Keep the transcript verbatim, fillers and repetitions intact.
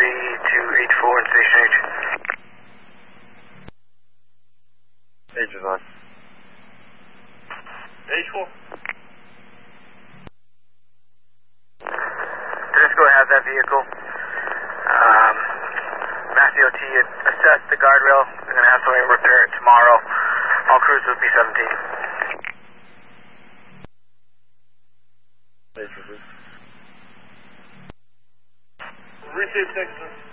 to H four and Station H. H is on. H four. Tedesco has that vehicle. Um, Mass D O T assessed the guardrail. They're going to have somebody repair it tomorrow. All crews will be seventeen. H is on. Receive Texas.